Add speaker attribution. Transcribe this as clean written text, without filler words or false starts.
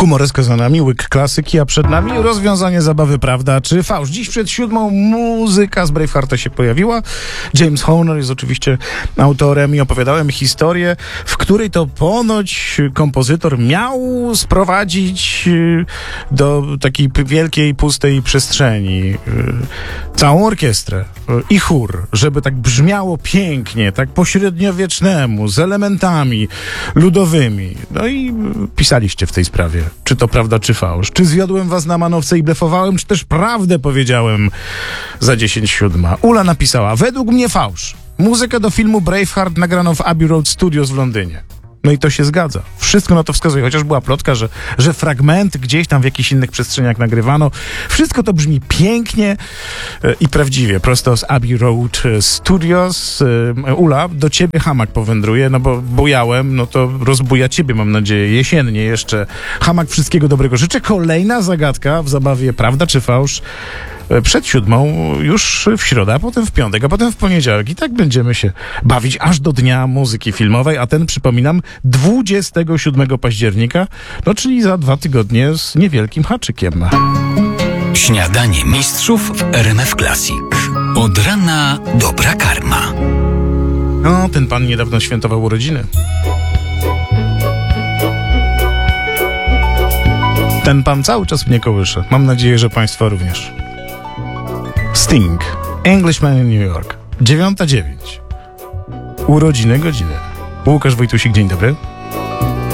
Speaker 1: Humoreska za nami, łyk klasyki, a przed nami rozwiązanie zabawy prawda czy fałsz. Dziś przed 7 muzyka z Bravehearta się pojawiła. James Horner jest oczywiście autorem i opowiadałem historię, w której to ponoć kompozytor miał sprowadzić do takiej wielkiej, pustej przestrzeni całą orkiestrę i chór, żeby tak brzmiało pięknie, tak po średniowiecznemu, z elementami ludowymi. No i pisaliście w tej sprawie, czy to prawda, czy fałsz. Czy zwiodłem was na manowce i blefowałem, czy też prawdę powiedziałem za 10:07. Ula napisała, według mnie fałsz. Muzykę do filmu Braveheart nagrano w Abbey Road Studios w Londynie. No i to się zgadza. Wszystko na to wskazuje, chociaż była plotka, że fragmenty gdzieś tam w jakichś innych przestrzeniach nagrywano. Wszystko to brzmi pięknie i prawdziwie. Prosto z Abbey Road Studios. Ula, do ciebie hamak powędruje, no bo bujałem, no to rozbuja ciebie, mam nadzieję, jesiennie jeszcze. Hamak, wszystkiego dobrego życzę. Kolejna zagadka w zabawie prawda czy fałsz. Przed 7 już w środę, a potem w piątek, a potem w poniedziałek. I tak będziemy się bawić aż do Dnia Muzyki Filmowej, a ten, przypominam, 27 października, no czyli za 2 tygodnie z niewielkim haczykiem.
Speaker 2: Śniadanie mistrzów w RMF Classic. Od rana dobra karma.
Speaker 1: No, ten pan niedawno świętował urodziny. Ten pan cały czas mnie kołysze. Mam nadzieję, że państwa również. Sting, Englishman in New York, 9:09. Urodziny godziny. Łukasz Wojtusik, dzień dobry.